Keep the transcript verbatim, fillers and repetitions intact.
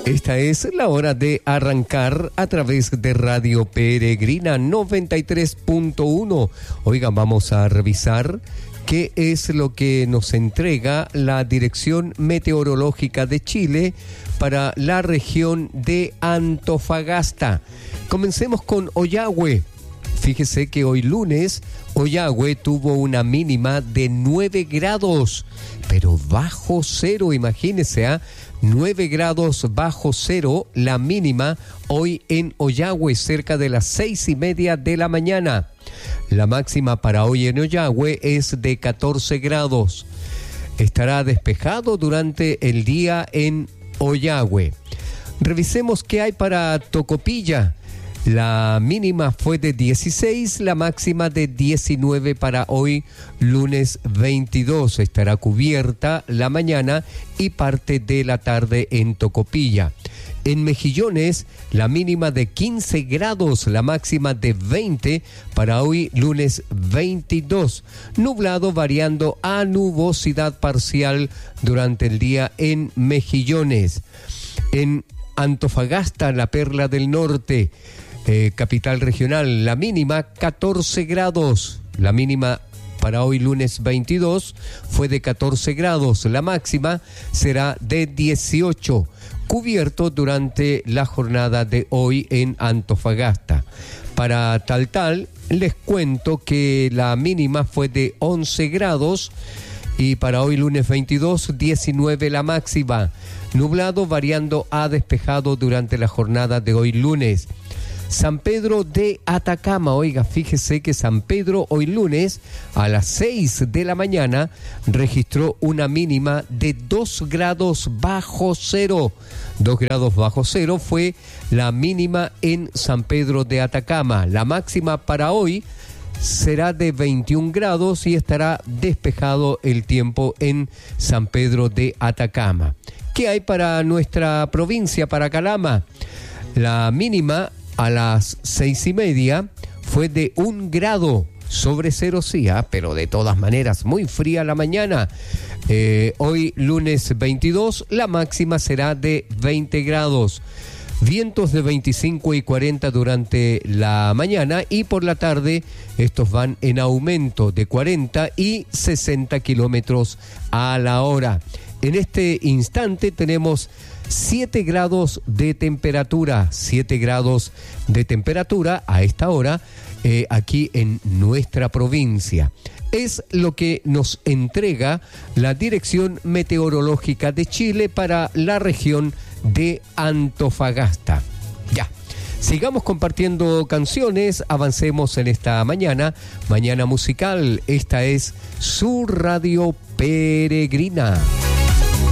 Esta es la hora de arrancar a través de Radio Peregrina noventa y tres punto uno. Oigan, vamos a revisar qué es lo que nos entrega la Dirección Meteorológica de Chile para la región de Antofagasta. Comencemos con Ollagüe. Fíjese que hoy lunes Ollagüe tuvo una mínima de nueve grados, pero bajo cero, imagínese, ¿ah? ¿eh? nueve grados bajo cero la mínima hoy en Ollagüe, cerca de las seis y media de la mañana. La máxima para hoy en Ollagüe es de catorce grados. Estará despejado durante el día en Ollagüe. Revisemos qué hay para Tocopilla. La mínima fue de dieciséis, la máxima de diecinueve para hoy, lunes veintidós. Estará cubierta la mañana y parte de la tarde en Tocopilla. En Mejillones, la mínima de quince grados, la máxima de veinte para hoy, lunes veintidós. Nublado variando a nubosidad parcial durante el día en Mejillones. En Antofagasta, la Perla del Norte, Eh, capital regional, la mínima catorce grados, la mínima para hoy lunes veintidós fue de catorce grados, la máxima será de dieciocho, cubierto durante la jornada de hoy en Antofagasta. Para Taltal les cuento que la mínima fue de once grados y para hoy lunes veintidós, diecinueve la máxima, nublado variando a despejado durante la jornada de hoy lunes. San Pedro de Atacama, oiga, fíjese que San Pedro hoy lunes a las seis de la mañana registró una mínima de dos grados bajo cero. dos grados bajo cero fue la mínima en San Pedro de Atacama. La máxima para hoy será de veintiún grados y estará despejado el tiempo en San Pedro de Atacama. ¿Qué hay para nuestra provincia, para Calama? La mínima a las seis y media fue de un grado sobre cero, sí, ¿eh? Pero de todas maneras muy fría la mañana. Eh, hoy lunes veintidós, la máxima será de veinte grados. Vientos de veinticinco y cuarenta durante la mañana y por la tarde estos van en aumento de cuarenta y sesenta kilómetros a la hora. En este instante tenemos siete grados de temperatura, siete grados de temperatura a esta hora eh, aquí en nuestra provincia. Es lo que nos entrega la Dirección Meteorológica de Chile para la región de Antofagasta. Ya, sigamos compartiendo canciones, avancemos en esta mañana, mañana musical. Esta es su Radio Peregrina.